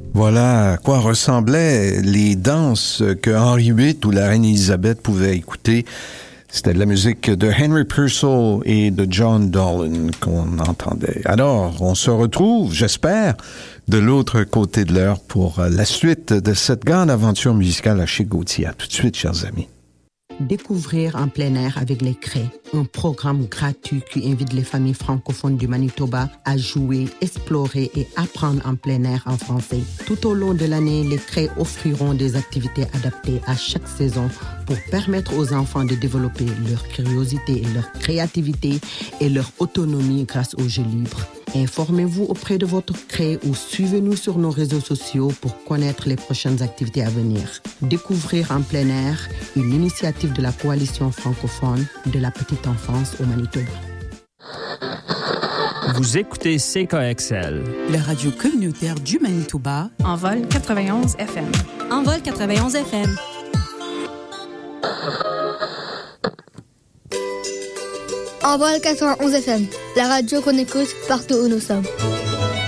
Voilà à quoi ressemblaient les danses que Henri VIII ou la reine Élisabeth pouvaient écouter. C'était de la musique de Henry Purcell et de John Dolan qu'on entendait. Alors, on se retrouve, j'espère, de l'autre côté de l'heure pour la suite de cette grande aventure musicale à chez Gauthier. À tout de suite, chers amis. Découvrir en plein air avec les CRAI, un programme gratuit qui invite les familles francophones du Manitoba à jouer, explorer et apprendre en plein air en français. Tout au long de l'année, les CRAI offriront des activités adaptées à chaque saison pour permettre aux enfants de développer leur curiosité et leur créativité et leur autonomie grâce aux jeux libres. Informez-vous auprès de votre CRAI ou suivez-nous sur nos réseaux sociaux pour connaître les prochaines activités à venir. Découvrir en plein air, une initiative de la Coalition francophone de la petite enfance au Manitoba. Vous écoutez CKXL, la radio communautaire du Manitoba, en vol 91 FM. En vol 91 FM. En vol 91 FM, la radio qu'on écoute partout où nous sommes.